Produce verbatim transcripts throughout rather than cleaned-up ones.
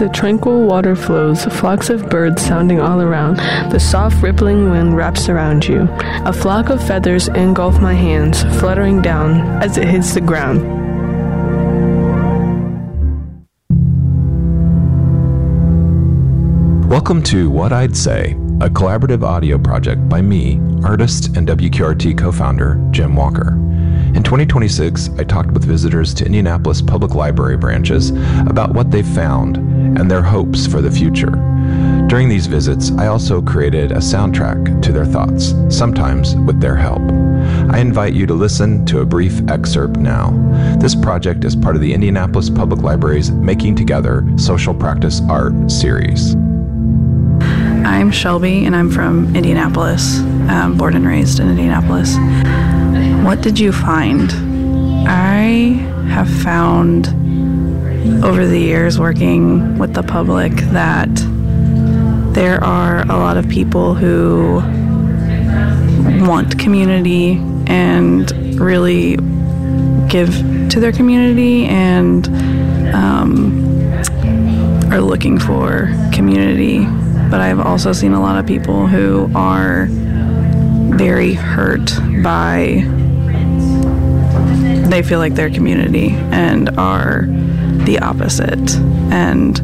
The tranquil water flows, flocks of birds sounding all around. The soft rippling wind wraps around you. A flock of feathers engulf my hands, fluttering down as it hits the ground. Welcome to What I'd Say, a collaborative audio project by me, artist and W Q R T co-founder Jim Walker. In twenty twenty-six, I talked with visitors to Indianapolis Public Library branches about what they found and their hopes for the future. During these visits, I also created a soundtrack to their thoughts, sometimes with their help. I invite you to listen to a brief excerpt now. This project is part of the Indianapolis Public Library's Making Together Social Practice Art series. I'm Shelby, and I'm from Indianapolis, um, born and raised in Indianapolis. What did you find? I have found over the years working with the public that there are a lot of people who want community and really give to their community and um, are looking for community. But I've also seen a lot of people who are very hurt by, they feel like their community and are the opposite and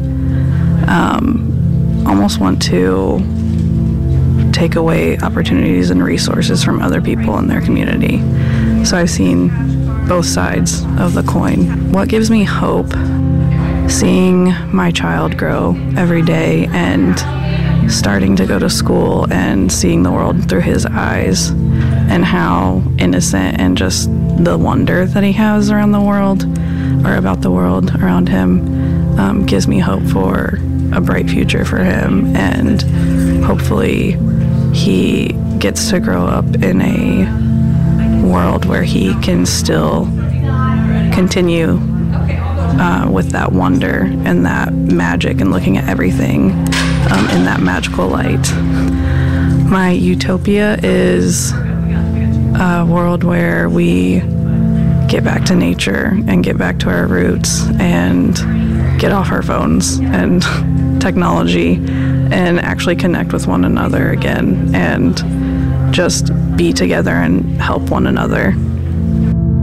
um, almost want to take away opportunities and resources from other people in their community. So I've seen both sides of the coin. What gives me hope? Seeing my child grow every day and starting to go to school and seeing the world through his eyes and how innocent and just the wonder that he has around the world or about the world around him um, gives me hope for a bright future for him, and hopefully he gets to grow up in a world where he can still continue uh, with that wonder and that magic and looking at everything um, in that magical light. My utopia is a world where we get back to nature and get back to our roots and get off our phones and technology and actually connect with one another again and just be together and help one another.